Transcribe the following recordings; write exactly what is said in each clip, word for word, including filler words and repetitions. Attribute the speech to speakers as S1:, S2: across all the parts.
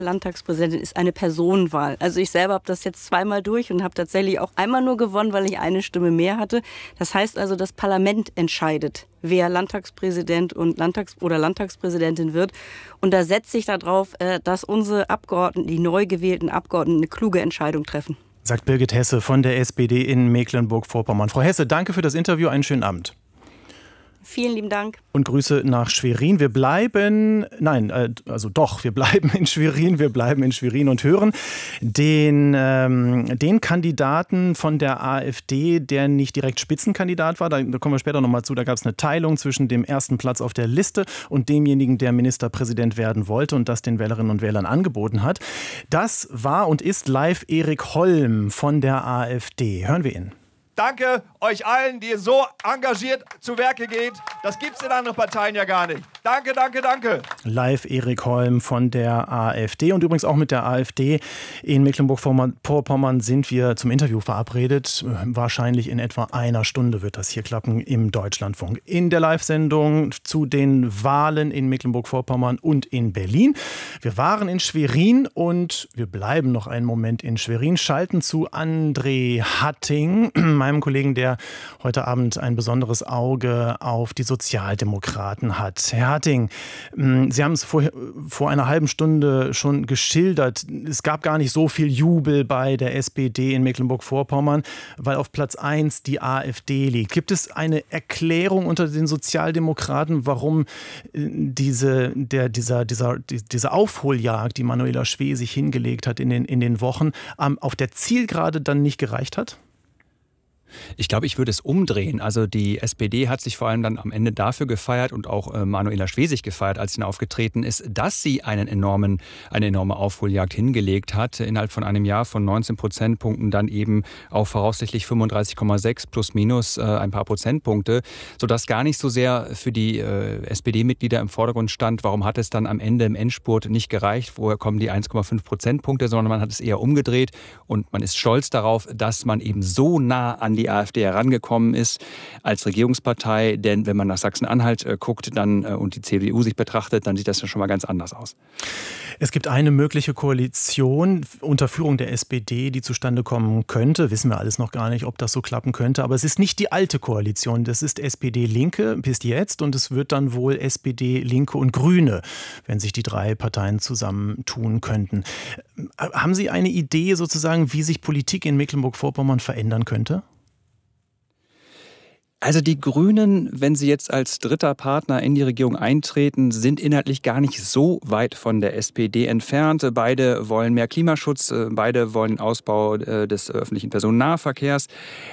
S1: Landtagspräsidentin ist eine Personenwahl. Also ich selber habe das jetzt zweimal durch und habe tatsächlich auch einmal nur gewonnen, weil ich eine Stimme mehr hatte. Das heißt also, das Parlament entscheidet, wer Landtagspräsident und Landtags- oder Landtagspräsidentin wird. Und da setze ich darauf, dass unsere Abgeordneten, die neu gewählten Abgeordneten, eine kluge Entscheidung treffen.
S2: Sagt Birgit Hesse von der S P D in Mecklenburg-Vorpommern. Frau Hesse, danke für das Interview. Einen schönen Abend.
S1: Vielen lieben Dank.
S2: Und Grüße nach Schwerin. Wir bleiben, nein, also doch, wir bleiben in Schwerin, wir bleiben in Schwerin und hören den, ähm, den Kandidaten von der AfD, der nicht direkt Spitzenkandidat war. Da, da kommen wir später nochmal zu. Da gab es eine Teilung zwischen dem ersten Platz auf der Liste und demjenigen, der Ministerpräsident werden wollte und das den Wählerinnen und Wählern angeboten hat. Das war und ist live Erik Holm von der AfD. Hören wir ihn.
S3: Danke euch allen, die so engagiert zu Werke geht. Das gibt es in anderen Parteien ja gar nicht. Danke, danke, danke.
S2: Live Erik Holm von der AfD und übrigens auch mit der AfD in Mecklenburg-Vorpommern sind wir zum Interview verabredet. Wahrscheinlich in etwa einer Stunde wird das hier klappen im Deutschlandfunk. In der Live-Sendung zu den Wahlen in Mecklenburg-Vorpommern und in Berlin. Wir waren in Schwerin und wir bleiben noch einen Moment in Schwerin, schalten zu André Hatting, meinem Kollegen, der heute Abend ein besonderes Auge auf die Sozialdemokraten hat. Herr Hatting, Sie haben es vor, vor einer halben Stunde schon geschildert. Es gab gar nicht so viel Jubel bei der S P D in Mecklenburg-Vorpommern, weil auf Platz eins die AfD liegt. Gibt es eine Erklärung unter den Sozialdemokraten, warum diese, der, dieser, dieser, diese Aufholjagd, die Manuela Schwesig hingelegt hat in den, in den Wochen, auf der Zielgerade dann nicht gereicht hat?
S4: Ich glaube, ich würde es umdrehen. Also die S P D hat sich vor allem dann am Ende dafür gefeiert und auch äh, Manuela Schwesig gefeiert, als sie aufgetreten ist, dass sie einen enormen, eine enorme Aufholjagd hingelegt hat. Innerhalb von einem Jahr von neunzehn Prozentpunkten dann eben auf voraussichtlich fünfunddreißig Komma sechs plus minus äh, ein paar Prozentpunkte, sodass gar nicht so sehr für die äh, S P D-Mitglieder im Vordergrund stand, warum hat es dann am Ende im Endspurt nicht gereicht, woher kommen die eins Komma fünf Prozentpunkte, sondern man hat es eher umgedreht und man ist stolz darauf, dass man eben so nah an die die AfD herangekommen ist als Regierungspartei. Denn wenn man nach Sachsen-Anhalt äh, guckt dann, äh, und die C D U sich betrachtet, dann sieht das ja schon mal ganz anders aus.
S2: Es gibt eine mögliche Koalition unter Führung der S P D, die zustande kommen könnte. Wissen wir alles noch gar nicht, ob das so klappen könnte. Aber es ist nicht die alte Koalition. Das ist S P D-Linke bis jetzt. Und es wird dann wohl S P D, Linke und Grüne, wenn sich die drei Parteien zusammentun könnten. Haben Sie eine Idee sozusagen, wie sich Politik in Mecklenburg-Vorpommern verändern könnte?
S4: Also die Grünen, wenn sie jetzt als dritter Partner in die Regierung eintreten, sind inhaltlich gar nicht so weit von der S P D entfernt. Beide wollen mehr Klimaschutz, beide wollen Ausbau des öffentlichen Personennahverkehrs.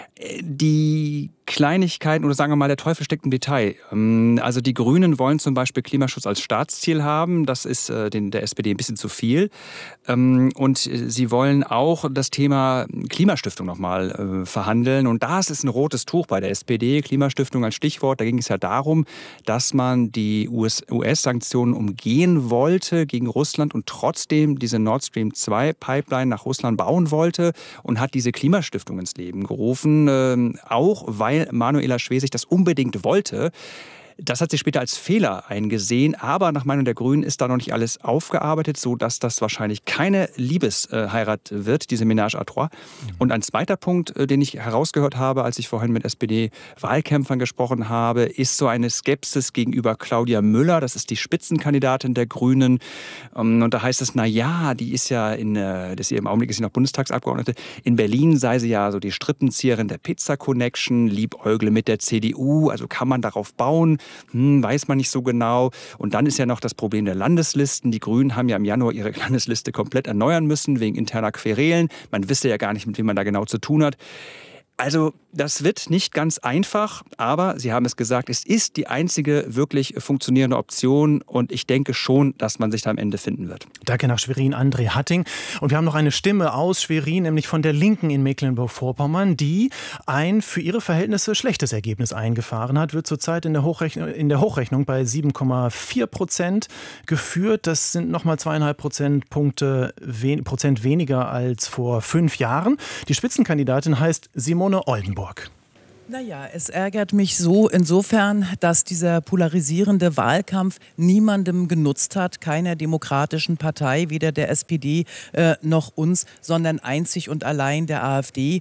S4: Die Kleinigkeiten oder sagen wir mal, der Teufel steckt im Detail. Also die Grünen wollen zum Beispiel Klimaschutz als Staatsziel haben. Das ist den, der S P D ein bisschen zu viel. Und sie wollen auch das Thema Klimastiftung nochmal verhandeln. Und das ist ein rotes Tuch bei der S P D. Klimastiftung als Stichwort. Da ging es ja darum, dass man die U S-Sanktionen umgehen wollte gegen Russland und trotzdem diese Nord Stream zwei Pipeline nach Russland bauen wollte und hat diese Klimastiftung ins Leben gerufen. Auch weil Manuela Schwesig das unbedingt wollte. Das hat sie später als Fehler eingesehen, aber nach Meinung der Grünen ist da noch nicht alles aufgearbeitet, sodass das wahrscheinlich keine Liebesheirat wird, diese Ménage à trois. Und ein zweiter Punkt, den ich herausgehört habe, als ich vorhin mit S P D-Wahlkämpfern gesprochen habe, ist so eine Skepsis gegenüber Claudia Müller, das ist die Spitzenkandidatin der Grünen. Und da heißt es, na ja, die ist ja in, das ist im Augenblick ist sie noch Bundestagsabgeordnete, in Berlin sei sie ja so die Strippenzieherin der Pizza-Connection, liebäugle mit der C D U, also kann man darauf bauen. Hm, weiß man nicht so genau. Und dann ist ja noch das Problem der Landeslisten. Die Grünen haben ja im Januar ihre Landesliste komplett erneuern müssen, wegen interner Querelen. Man wisse ja gar nicht, mit wem man da genau zu tun hat. Also das wird nicht ganz einfach, aber Sie haben es gesagt, es ist die einzige wirklich funktionierende Option und ich denke schon, dass man sich da am Ende finden wird.
S2: Danke nach Schwerin, André Hatting. Und wir haben noch eine Stimme aus Schwerin, nämlich von der Linken in Mecklenburg-Vorpommern, die ein für ihre Verhältnisse schlechtes Ergebnis eingefahren hat, wird zurzeit in der Hochrechnung, in der Hochrechnung bei sieben Komma vier Prozent geführt. Das sind nochmal zweieinhalb Prozentpunkte wen, Prozent weniger als vor fünf Jahren. Die Spitzenkandidatin heißt Simone Oldenburg.
S5: Naja, es ärgert mich so insofern, dass dieser polarisierende Wahlkampf niemandem genutzt hat, keiner demokratischen Partei, weder der S P D äh, noch uns, sondern einzig und allein der AfD.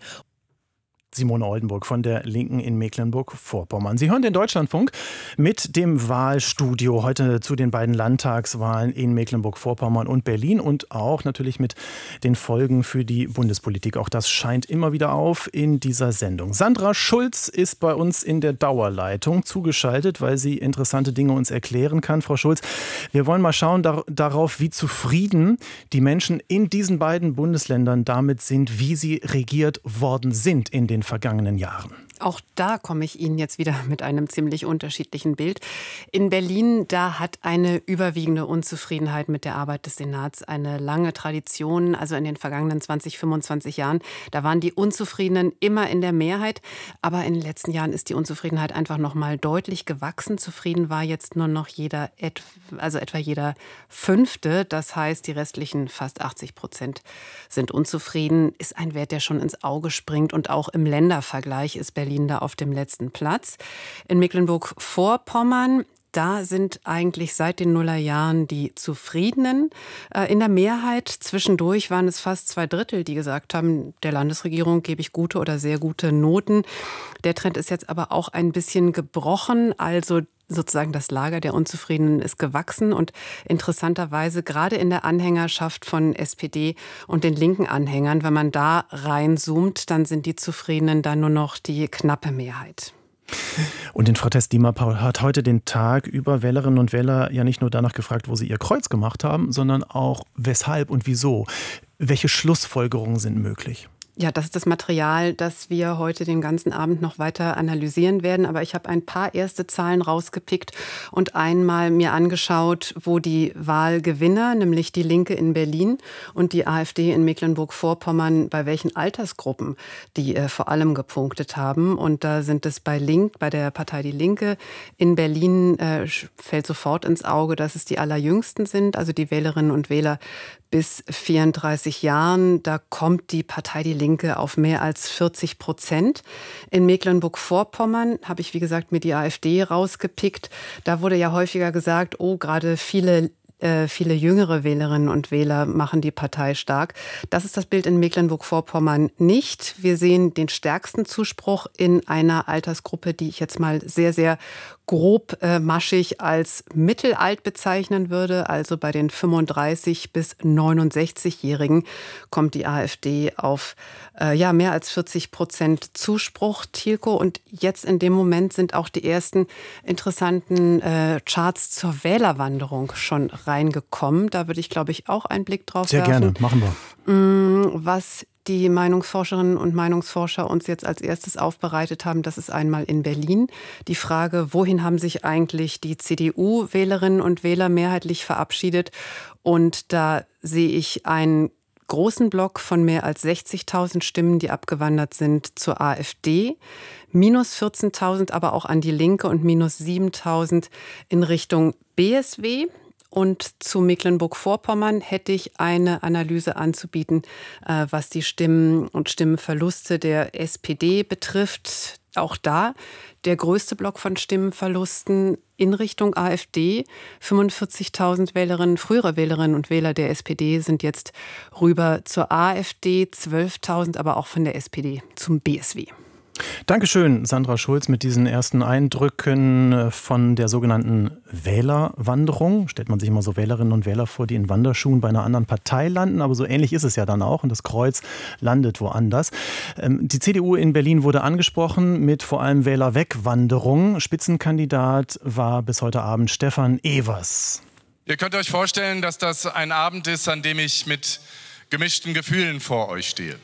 S2: Simone Oldenburg von der Linken in Mecklenburg-Vorpommern. Sie hören den Deutschlandfunk mit dem Wahlstudio heute zu den beiden Landtagswahlen in Mecklenburg-Vorpommern und Berlin und auch natürlich mit den Folgen für die Bundespolitik. Auch das scheint immer wieder auf in dieser Sendung. Sandra Schulz ist bei uns in der Dauerleitung zugeschaltet, weil sie interessante Dinge uns erklären kann. Frau Schulz, wir wollen mal schauen dar- darauf, wie zufrieden die Menschen in diesen beiden Bundesländern damit sind, wie sie regiert worden sind in den vergangenen Jahren.
S6: Auch da komme ich Ihnen jetzt wieder mit einem ziemlich unterschiedlichen Bild. In Berlin, da hat eine überwiegende Unzufriedenheit mit der Arbeit des Senats eine lange Tradition. Also in den vergangenen zwanzig, fünfundzwanzig Jahren, da waren die Unzufriedenen immer in der Mehrheit. Aber in den letzten Jahren ist die Unzufriedenheit einfach noch mal deutlich gewachsen. Zufrieden war jetzt nur noch jeder, also etwa jeder Fünfte. Das heißt, die restlichen fast achtzig Prozent sind unzufrieden. Ist ein Wert, der schon ins Auge springt. Und auch im Ländervergleich ist Berlin Berlin da auf dem letzten Platz. In Mecklenburg-Vorpommern, da sind eigentlich seit den Nullerjahren die Zufriedenen äh, in der Mehrheit. Zwischendurch waren es fast zwei Drittel, die gesagt haben, der Landesregierung gebe ich gute oder sehr gute Noten. Der Trend ist jetzt aber auch ein bisschen gebrochen. Also sozusagen das Lager der Unzufriedenen ist gewachsen und interessanterweise gerade in der Anhängerschaft von S P D und den linken Anhängern, wenn man da reinzoomt, dann sind die Zufriedenen dann nur noch die knappe Mehrheit.
S2: Und in Frau Tess-Diemer-Paul hat heute den Tag über Wählerinnen und Wähler ja nicht nur danach gefragt, wo sie ihr Kreuz gemacht haben, sondern auch weshalb und wieso. Welche Schlussfolgerungen sind möglich?
S6: Ja, das ist das Material, das wir heute den ganzen Abend noch weiter analysieren werden. Aber ich habe ein paar erste Zahlen rausgepickt und einmal mir angeschaut, wo die Wahlgewinner, nämlich die Linke in Berlin und die AfD in Mecklenburg-Vorpommern, bei welchen Altersgruppen die äh, vor allem gepunktet haben. Und da sind es bei Link, bei der Partei Die Linke in Berlin äh, fällt sofort ins Auge, dass es die allerjüngsten sind, also die Wählerinnen und Wähler bis vierunddreißig Jahren. Da kommt die Partei Die Linke auf mehr als vierzig Prozent. In Mecklenburg-Vorpommern habe ich, wie gesagt, mir die AfD rausgepickt. Da wurde ja häufiger gesagt, oh, gerade viele Äh, viele jüngere Wählerinnen und Wähler machen die Partei stark. Das ist das Bild in Mecklenburg-Vorpommern nicht. Wir sehen den stärksten Zuspruch in einer Altersgruppe, die ich jetzt mal sehr, sehr grob äh, maschig als mittelalt bezeichnen würde. Also bei den fünfunddreißig- bis neunundsechzig-Jährigen kommt die AfD auf äh, ja, mehr als vierzig Prozent Zuspruch, Thielko. Und jetzt in dem Moment sind auch die ersten interessanten äh, Charts zur Wählerwanderung schon reingekommen. Da würde ich, glaube ich, auch einen Blick drauf
S2: Sehr
S6: werfen.
S2: gerne, machen wir.
S6: Was die Meinungsforscherinnen und Meinungsforscher uns jetzt als erstes aufbereitet haben, das ist einmal in Berlin. Die Frage, wohin haben sich eigentlich die C D U-Wählerinnen und Wähler mehrheitlich verabschiedet? Und da sehe ich einen großen Block von mehr als sechzigtausend Stimmen, die abgewandert sind zur AfD. Minus vierzehntausend aber auch an die Linke und minus siebentausend in Richtung B S W. Und zu Mecklenburg-Vorpommern hätte ich eine Analyse anzubieten, was die Stimmen und Stimmenverluste der S P D betrifft. Auch da der größte Block von Stimmenverlusten in Richtung AfD. fünfundvierzigtausend Wählerinnen, frühere Wählerinnen und Wähler der S P D sind jetzt rüber zur AfD, zwölftausend aber auch von der S P D zum B S W.
S2: Dankeschön, Sandra Schulz, mit diesen ersten Eindrücken von der sogenannten Wählerwanderung. Stellt man sich immer so Wählerinnen und Wähler vor, die in Wanderschuhen bei einer anderen Partei landen, aber so ähnlich ist es ja dann auch und das Kreuz landet woanders. Die C D U in Berlin wurde angesprochen mit vor allem Wählerwegwanderung. Spitzenkandidat war bis heute Abend Stefan Evers.
S7: Ihr könnt euch vorstellen, dass das ein Abend ist, an dem ich mit gemischten Gefühlen vor euch stehe.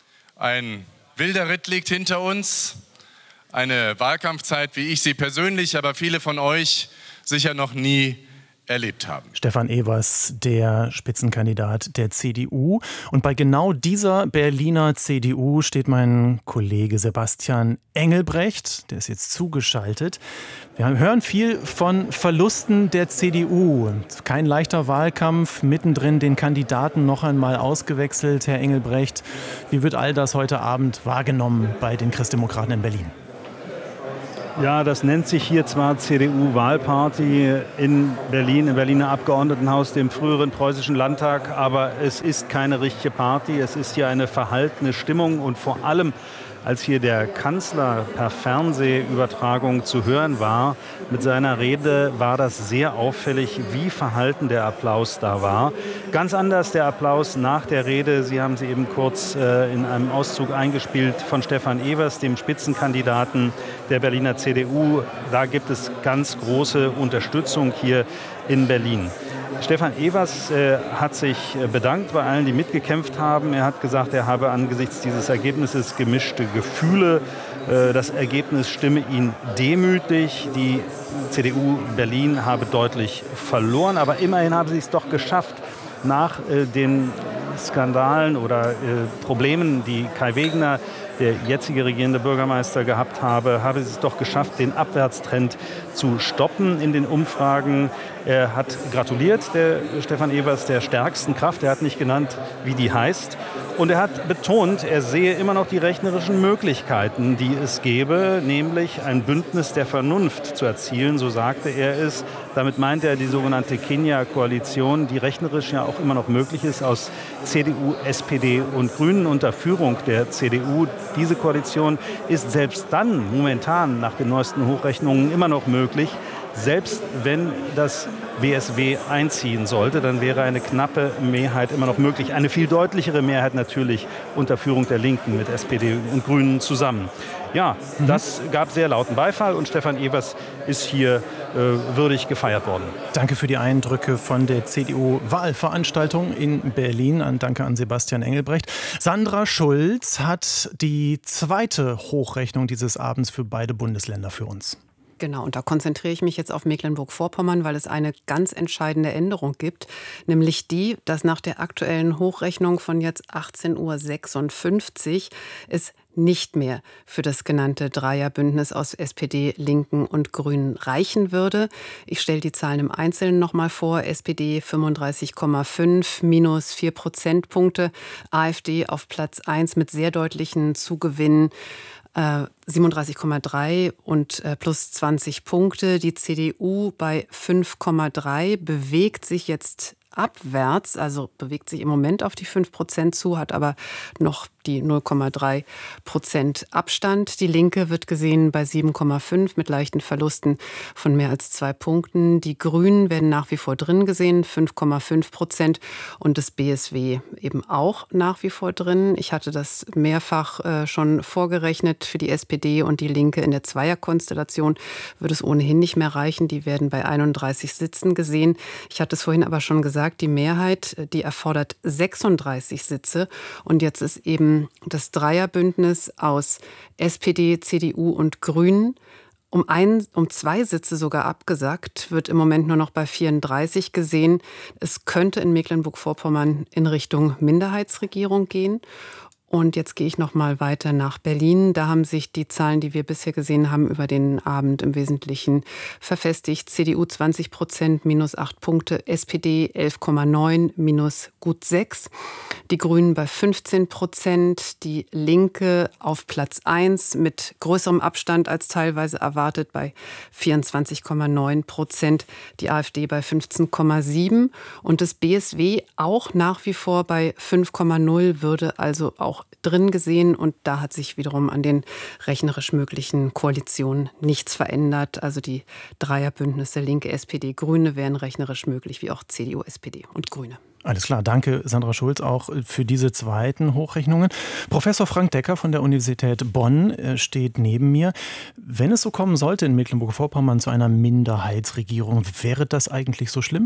S7: Ein wilder Ritt liegt hinter uns, eine Wahlkampfzeit, wie ich sie persönlich, aber viele von euch sicher noch nie erlebt haben.
S2: Stefan Evers, der Spitzenkandidat der C D U. Und bei genau dieser Berliner C D U steht mein Kollege Sebastian Engelbrecht, der ist jetzt zugeschaltet. Wir hören viel von Verlusten der C D U. Kein leichter Wahlkampf, mittendrin den Kandidaten noch einmal ausgewechselt. Herr Engelbrecht, wie wird all das heute Abend wahrgenommen bei den Christdemokraten in Berlin?
S8: Ja, das nennt sich hier zwar C D U-Wahlparty in Berlin, im Berliner Abgeordnetenhaus, dem früheren preußischen Landtag, aber es ist keine richtige Party, es ist hier eine verhaltene Stimmung und vor allem, als hier der Kanzler per Fernsehübertragung zu hören war, mit seiner Rede war das sehr auffällig, wie verhalten der Applaus da war. Ganz anders der Applaus nach der Rede, Sie haben sie eben kurz äh, in einem Auszug eingespielt, von Stefan Evers, dem Spitzenkandidaten der Berliner C D U. Da gibt es ganz große Unterstützung hier in Berlin. Stefan Evers äh, hat sich bedankt bei allen, die mitgekämpft haben. Er hat gesagt, er habe angesichts dieses Ergebnisses gemischte Gefühle. Äh, das Ergebnis stimme ihn demütig. Die C D U Berlin habe deutlich verloren, aber immerhin habe sie es doch geschafft, nach äh, den Skandalen oder äh, Problemen, die Kai Wegner, der jetzige regierende Bürgermeister, gehabt habe, habe es doch geschafft, den Abwärtstrend zu stoppen in den Umfragen. Er hat gratuliert, der Stefan Evers, der stärksten Kraft. Er hat nicht genannt, wie die heißt. Und er hat betont, er sehe immer noch die rechnerischen Möglichkeiten, die es gäbe, nämlich ein Bündnis der Vernunft zu erzielen, so sagte er es. Damit meinte er die sogenannte Kenia-Koalition, die rechnerisch ja auch immer noch möglich ist, aus C D U, S P D und Grünen unter Führung der C D U. Diese Koalition ist selbst dann momentan nach den neuesten Hochrechnungen immer noch möglich. Selbst wenn das B S W einziehen sollte, dann wäre eine knappe Mehrheit immer noch möglich. Eine viel deutlichere Mehrheit natürlich unter Führung der Linken mit S P D und Grünen zusammen. Ja, mhm. das gab sehr lauten Beifall und Stefan Evers ist hier äh, würdig gefeiert worden.
S2: Danke für die Eindrücke von der C D U-Wahlveranstaltung in Berlin. Danke an Sebastian Engelbrecht. Sandra Schulz hat die zweite Hochrechnung dieses Abends für beide Bundesländer für uns.
S6: Genau, und da konzentriere ich mich jetzt auf Mecklenburg-Vorpommern, weil es eine ganz entscheidende Änderung gibt, nämlich die, dass nach der aktuellen Hochrechnung von jetzt achtzehn Uhr sechsundfünfzig es nicht mehr für das genannte Dreierbündnis aus S P D, Linken und Grünen reichen würde. Ich stelle die Zahlen im Einzelnen noch mal vor. S P D fünfunddreißig Komma fünf, minus vier Prozentpunkte. AfD auf Platz eins mit sehr deutlichen Zugewinnen. siebenunddreißig Komma drei und äh, plus zwanzig Punkte. Die C D U bei fünf Komma drei bewegt sich jetzt abwärts, also bewegt sich im Moment auf die fünf Prozent zu, hat aber noch die null Komma drei Prozent Abstand. Die Linke wird gesehen bei sieben Komma fünf mit leichten Verlusten von mehr als zwei Punkten. Die Grünen werden nach wie vor drin gesehen, fünf Komma fünf Prozent. Und das B S W eben auch nach wie vor drin. Ich hatte das mehrfach äh, schon vorgerechnet. Für die S P D und die Linke in der Zweierkonstellation würde es ohnehin nicht mehr reichen. Die werden bei einunddreißig Sitzen gesehen. Ich hatte es vorhin aber schon gesagt, die Mehrheit, die erfordert sechsunddreißig Sitze. Und jetzt ist eben das Dreierbündnis aus S P D, C D U und Grünen um, ein, um zwei Sitze sogar abgesagt, wird im Moment nur noch bei vierunddreißig gesehen. Es könnte in Mecklenburg-Vorpommern in Richtung Minderheitsregierung gehen. Und jetzt gehe ich noch mal weiter nach Berlin. Da haben sich die Zahlen, die wir bisher gesehen haben, über den Abend im Wesentlichen verfestigt. C D U zwanzig Prozent, minus acht Punkte. S P D elf Komma neun, minus gut sechs. Die Grünen bei fünfzehn Prozent. Die Linke auf Platz eins mit größerem Abstand als teilweise erwartet bei vierundzwanzig Komma neun Prozent. Die AfD bei fünfzehn Komma sieben. Und das B S W auch nach wie vor bei fünf Komma null, würde also auch drin gesehen. Und da hat sich wiederum an den rechnerisch möglichen Koalitionen nichts verändert. Also die Dreierbündnisse Linke, S P D, Grüne wären rechnerisch möglich, wie auch C D U, S P D und Grüne.
S2: Alles klar, danke Sandra Schulz auch für diese zweiten Hochrechnungen. Professor Frank Decker von der Universität Bonn steht neben mir. Wenn es so kommen sollte in Mecklenburg-Vorpommern zu einer Minderheitsregierung, wäre das eigentlich so schlimm?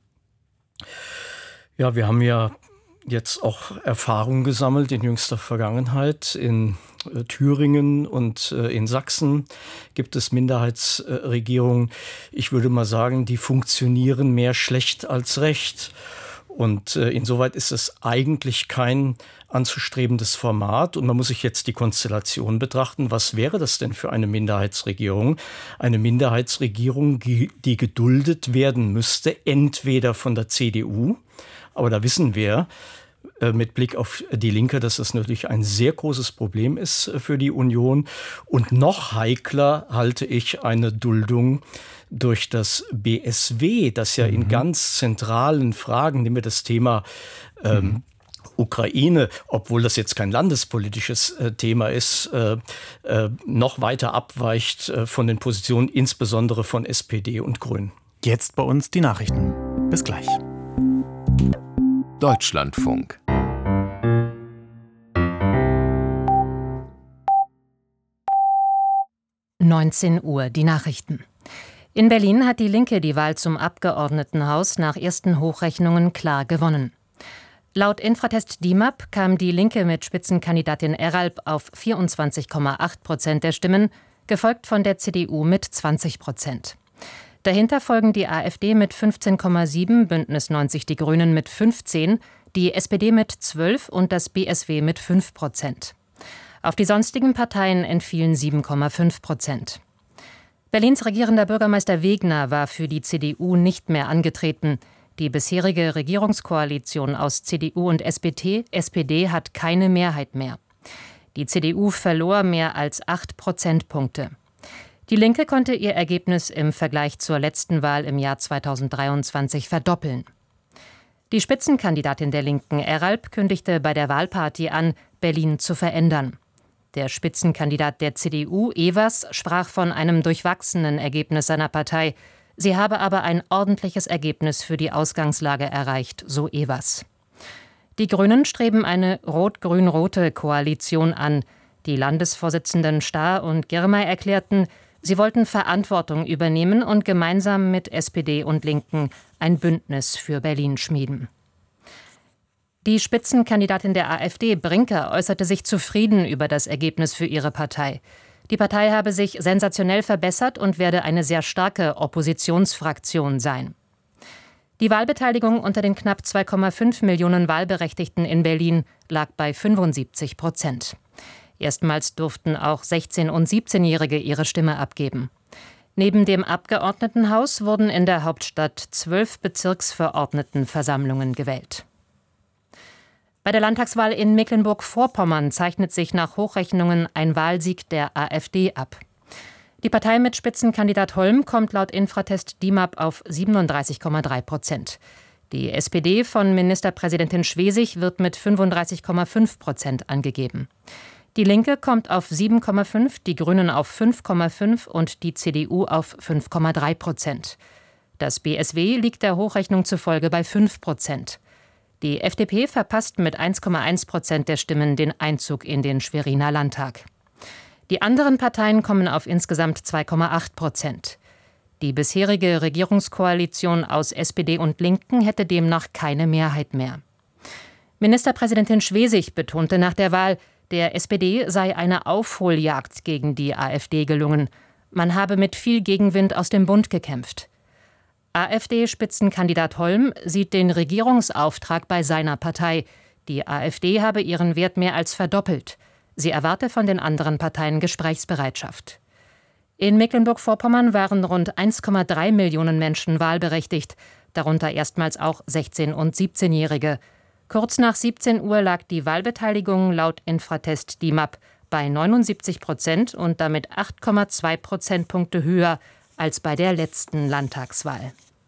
S9: Ja, wir haben ja jetzt auch Erfahrungen gesammelt in jüngster Vergangenheit. In äh, Thüringen und äh, in Sachsen gibt es Minderheitsregierungen. Ich würde mal sagen, die funktionieren mehr schlecht als recht. Und äh, insoweit ist es eigentlich kein anzustrebendes Format. Und man muss sich jetzt die Konstellation betrachten. Was wäre das denn für eine Minderheitsregierung? Eine Minderheitsregierung, die geduldet werden müsste, entweder von der C D U, aber da wissen wir, mit Blick auf die Linke, dass das natürlich ein sehr großes Problem ist für die Union. Und noch heikler halte ich eine Duldung durch das B S W, das ja mhm. in ganz zentralen Fragen, nehmen wir das Thema ähm, mhm. Ukraine, obwohl das jetzt kein landespolitisches äh, Thema ist, äh, äh, noch weiter abweicht äh, von den Positionen, insbesondere von S P D und Grünen.
S2: Jetzt bei uns die Nachrichten. Bis gleich.
S10: Deutschlandfunk.
S11: neunzehn Uhr, die Nachrichten. In Berlin hat die Linke die Wahl zum Abgeordnetenhaus nach ersten Hochrechnungen klar gewonnen. Laut Infratest D I M A P kam die Linke mit Spitzenkandidatin Eralp auf vierundzwanzig Komma acht Prozent der Stimmen, gefolgt von der C D U mit zwanzig Prozent. Dahinter folgen die AfD mit fünfzehn Komma sieben, Bündnis neunzig Die Grünen mit fünfzehn, die S P D mit zwölf und das B S W mit fünf Prozent. Auf die sonstigen Parteien entfielen sieben Komma fünf Prozent. Berlins regierender Bürgermeister Wegner war für die C D U nicht mehr angetreten. Die bisherige Regierungskoalition aus C D U und S P D hat keine Mehrheit mehr. Die C D U verlor mehr als acht Prozentpunkte. Die Linke konnte ihr Ergebnis im Vergleich zur letzten Wahl im Jahr zweitausenddreiundzwanzig verdoppeln. Die Spitzenkandidatin der Linken, Eralp, kündigte bei der Wahlparty an, Berlin zu verändern. Der Spitzenkandidat der C D U, Evers, sprach von einem durchwachsenen Ergebnis seiner Partei. Sie habe aber ein ordentliches Ergebnis für die Ausgangslage erreicht, so Evers. Die Grünen streben eine rot-grün-rote Koalition an. Die Landesvorsitzenden Stahr und Girmay erklärten, sie wollten Verantwortung übernehmen und gemeinsam mit S P D und Linken ein Bündnis für Berlin schmieden. Die Spitzenkandidatin der AfD, Brinker, äußerte sich zufrieden über das Ergebnis für ihre Partei. Die Partei habe sich sensationell verbessert und werde eine sehr starke Oppositionsfraktion sein. Die Wahlbeteiligung unter den knapp zwei Komma fünf Millionen Wahlberechtigten in Berlin lag bei fünfundsiebzig Prozent. Erstmals durften auch sechzehn- und siebzehnjährige ihre Stimme abgeben. Neben dem Abgeordnetenhaus wurden in der Hauptstadt zwölf Bezirksverordnetenversammlungen gewählt. Bei der Landtagswahl in Mecklenburg-Vorpommern zeichnet sich nach Hochrechnungen ein Wahlsieg der AfD ab. Die Partei mit Spitzenkandidat Holm kommt laut Infratest D I M A P auf siebenunddreißig Komma drei Prozent. Die S P D von Ministerpräsidentin Schwesig wird mit fünfunddreißig Komma fünf Prozent angegeben. Die Linke kommt auf sieben Komma fünf, die Grünen auf fünf Komma fünf und die C D U auf fünf Komma drei Prozent. Das B S W liegt der Hochrechnung zufolge bei fünf Prozent. Die F D P verpasst mit eins Komma eins Prozent der Stimmen den Einzug in den Schweriner Landtag. Die anderen Parteien kommen auf insgesamt zwei Komma acht Prozent. Die bisherige Regierungskoalition aus S P D und Linken hätte demnach keine Mehrheit mehr. Ministerpräsidentin Schwesig betonte nach der Wahl, der S P D sei eine Aufholjagd gegen die AfD gelungen. Man habe mit viel Gegenwind aus dem Bund gekämpft. AfD-Spitzenkandidat Holm sieht den Regierungsauftrag bei seiner Partei. Die AfD habe ihren Wert mehr als verdoppelt. Sie erwarte von den anderen Parteien Gesprächsbereitschaft. In Mecklenburg-Vorpommern waren rund eins Komma drei Millionen Menschen wahlberechtigt, darunter erstmals auch sechzehn- und siebzehnjährige. Kurz nach siebzehn Uhr lag die Wahlbeteiligung laut Infratest D I M A P bei neunundsiebzig Prozent und damit acht Komma zwei Prozentpunkte höher als bei der letzten Landtagswahl.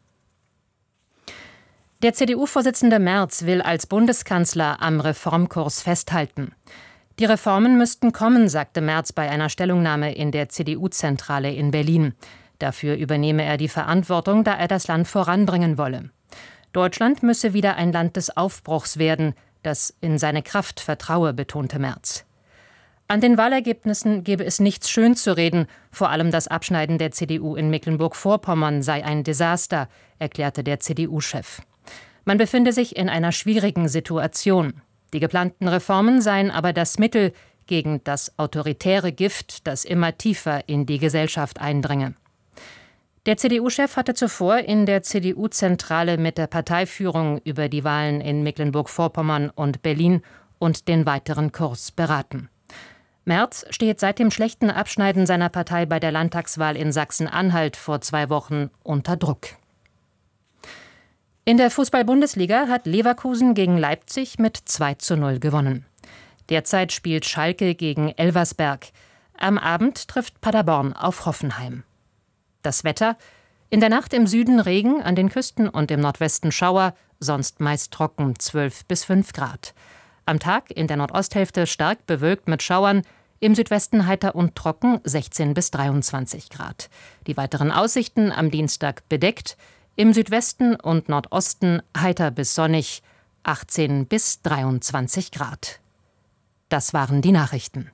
S11: Der C D U-Vorsitzende Merz will als Bundeskanzler am Reformkurs festhalten. Die Reformen müssten kommen, sagte Merz bei einer Stellungnahme in der C D U-Zentrale in Berlin. Dafür übernehme er die Verantwortung, da er das Land voranbringen wolle. Deutschland müsse wieder ein Land des Aufbruchs werden, das in seine Kraft vertraue, betonte Merz. An den Wahlergebnissen gebe es nichts schön zu reden, vor allem das Abschneiden der C D U in Mecklenburg-Vorpommern sei ein Desaster, erklärte der C D U-Chef. Man befinde sich in einer schwierigen Situation. Die geplanten Reformen seien aber das Mittel gegen das autoritäre Gift, das immer tiefer in die Gesellschaft eindringe. Der C D U-Chef hatte zuvor in der C D U-Zentrale mit der Parteiführung über die Wahlen in Mecklenburg-Vorpommern und Berlin und den weiteren Kurs beraten. Merz steht seit dem schlechten Abschneiden seiner Partei bei der Landtagswahl in Sachsen-Anhalt vor zwei Wochen unter Druck. In der Fußball-Bundesliga hat Leverkusen gegen Leipzig mit zwei zu null gewonnen. Derzeit spielt Schalke gegen Elversberg. Am Abend trifft Paderborn auf Hoffenheim. Das Wetter: in der Nacht im Süden Regen, an den Küsten und im Nordwesten Schauer, sonst meist trocken, zwölf bis fünf Grad. Am Tag in der Nordosthälfte stark bewölkt mit Schauern, im Südwesten heiter und trocken, sechzehn bis dreiundzwanzig Grad. Die weiteren Aussichten: am Dienstag bedeckt, im Südwesten und Nordosten heiter bis sonnig, achtzehn bis dreiundzwanzig Grad. Das waren die Nachrichten.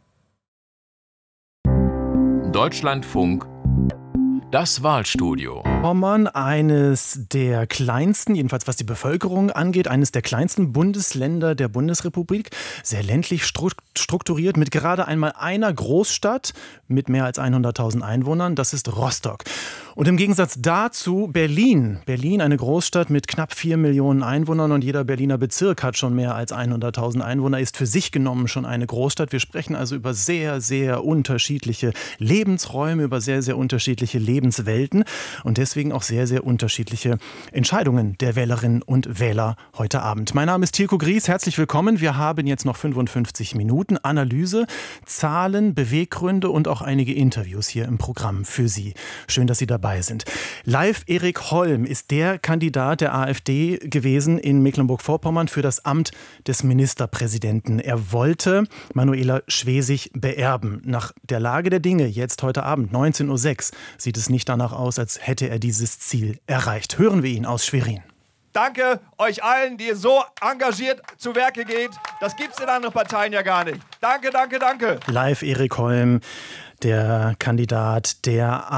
S10: Deutschlandfunk, das Wahlstudio.
S2: Pommern, eines der kleinsten, jedenfalls was die Bevölkerung angeht, eines der kleinsten Bundesländer der Bundesrepublik. Sehr ländlich strukturiert, mit gerade einmal einer Großstadt mit mehr als hunderttausend Einwohnern. Das ist Rostock. Und im Gegensatz dazu Berlin. Berlin, eine Großstadt mit knapp vier Millionen Einwohnern, und jeder Berliner Bezirk hat schon mehr als hunderttausend Einwohner, ist für sich genommen schon eine Großstadt. Wir sprechen also über sehr, sehr unterschiedliche Lebensräume, über sehr, sehr unterschiedliche Lebenswelten und deswegen auch sehr, sehr unterschiedliche Entscheidungen der Wählerinnen und Wähler heute Abend. Mein Name ist Tilko Gries, herzlich willkommen. Wir haben jetzt noch fünfundfünfzig Minuten Analyse, Zahlen, Beweggründe und auch einige Interviews hier im Programm für Sie. Schön, dass Sie dabei sind. Live Erik Holm ist der Kandidat der AfD gewesen in Mecklenburg-Vorpommern für das Amt des Ministerpräsidenten. Er wollte Manuela Schwesig beerben. Nach der Lage der Dinge, jetzt heute Abend, neunzehn Uhr sechs, sieht es nicht danach aus, als hätte er dieses Ziel erreicht. Hören wir ihn aus Schwerin.
S3: Danke euch allen, die so engagiert zu Werke geht. Das gibt es in anderen Parteien ja gar nicht. Danke, danke, danke.
S2: Live Erik Holm, der Kandidat der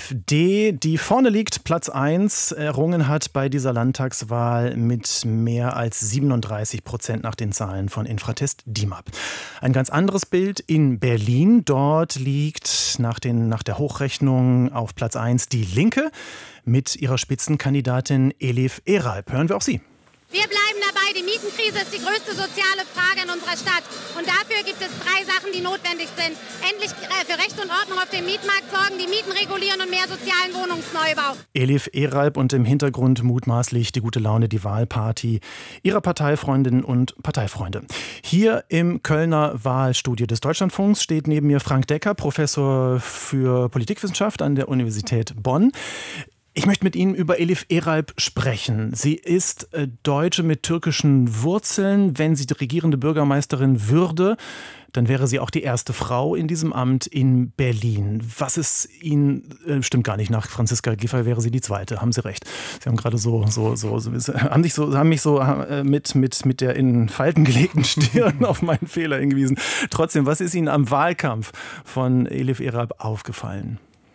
S2: AfD, die vorne liegt, Platz eins, errungen hat bei dieser Landtagswahl mit mehr als siebenunddreißig Prozent nach den Zahlen von Infratest DIMAP. Ein ganz anderes Bild in Berlin. Dort liegt nach, den, nach der Hochrechnung auf Platz eins die Linke mit ihrer Spitzenkandidatin Elif Eralp. Hören wir auch sie.
S12: Wir bleiben dabei, die Mietenkrise ist die größte soziale Frage in unserer Stadt. Und dafür gibt es drei Sachen, die notwendig sind. Endlich für Recht und Ordnung auf dem Mietmarkt sorgen, die Mieten regulieren und mehr sozialen Wohnungsneubau.
S2: Elif Eralp und im Hintergrund mutmaßlich die gute Laune, die Wahlparty ihrer Parteifreundinnen und Parteifreunde. Hier im Kölner Wahlstudio des Deutschlandfunks steht neben mir Frank Decker, Professor für Politikwissenschaft an der Universität Bonn. Ich möchte mit Ihnen über Elif Eralp sprechen. Sie ist äh, Deutsche mit türkischen Wurzeln. Wenn sie die regierende Bürgermeisterin würde, dann wäre sie auch die erste Frau in diesem Amt in Berlin. Was ist Ihnen, äh, stimmt gar nicht, nach Franziska Giffey wäre sie die zweite, haben Sie recht. Sie haben gerade so, so, so, so, haben, sich so haben mich so äh, mit, mit, mit der in Falten gelegten Stirn auf meinen Fehler hingewiesen. Trotzdem, was ist Ihnen am Wahlkampf von Elif Eralp aufgefallen?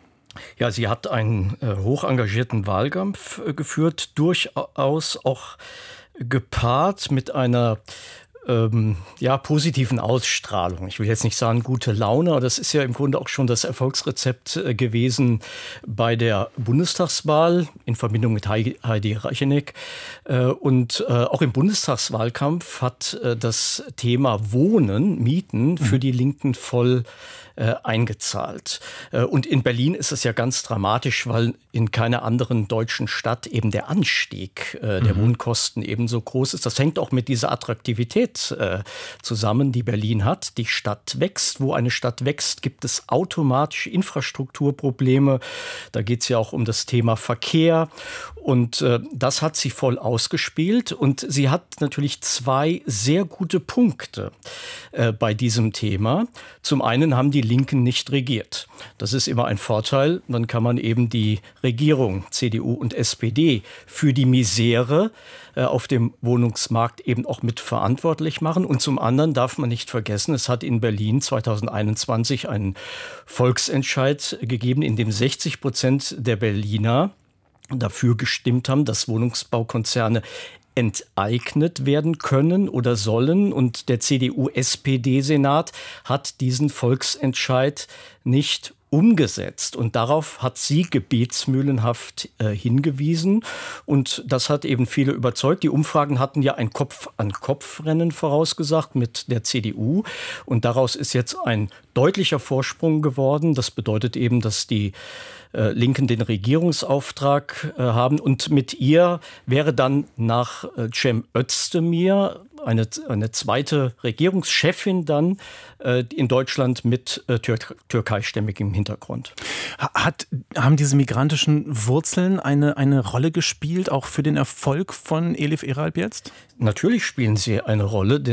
S9: Ja, sie hat einen äh, hoch engagierten Wahlkampf äh, geführt, durchaus auch gepaart mit einer ähm, ja, positiven Ausstrahlung. Ich will jetzt nicht sagen gute Laune, aber das ist ja im Grunde auch schon das Erfolgsrezept äh, gewesen bei der Bundestagswahl in Verbindung mit Heidi Reicheneck. Äh, und äh, auch im Bundestagswahlkampf hat äh, das Thema Wohnen, Mieten für die Linken voll Äh, eingezahlt. Äh, und in Berlin ist es ja ganz dramatisch, weil in keiner anderen deutschen Stadt eben der Anstieg äh, der mhm. Wohnkosten ebenso groß ist. Das hängt auch mit dieser Attraktivität äh, zusammen, die Berlin hat. Die Stadt wächst. Wo eine Stadt wächst, gibt es automatisch Infrastrukturprobleme. Da geht es ja auch um das Thema Verkehr. Und äh, das hat sie voll ausgespielt. Und sie hat natürlich zwei sehr gute Punkte äh, bei diesem Thema. Zum einen haben die Linken nicht regiert. Das ist immer ein Vorteil. Dann kann man eben die Regierung, C D U und S P D, für die Misere äh, auf dem Wohnungsmarkt eben auch mit verantwortlich machen. Und zum anderen darf man nicht vergessen, es hat in Berlin zweitausendeinundzwanzig einen Volksentscheid gegeben, in dem sechzig Prozent der Berliner dafür gestimmt haben, dass Wohnungsbaukonzerne enteignet werden können oder sollen. Und der C D U-S P D-Senat hat diesen Volksentscheid nicht umgesetzt. Und darauf hat sie gebetsmühlenhaft äh, hingewiesen. Und das hat eben viele überzeugt. Die Umfragen hatten ja ein Kopf-an-Kopf-Rennen vorausgesagt mit der C D U. Und daraus ist jetzt ein deutlicher Vorsprung geworden. Das bedeutet eben, dass die äh, Linken den Regierungsauftrag äh, haben. Und mit ihr wäre dann nach äh, Cem Özdemir eine, eine zweite Regierungschefin dann äh, in Deutschland mit äh, Tür türkeistämmigem Hintergrund.
S2: Hat, haben diese migrantischen Wurzeln eine, eine Rolle gespielt, auch für den Erfolg von Elif Eralp jetzt?
S9: Natürlich spielen sie eine Rolle, denn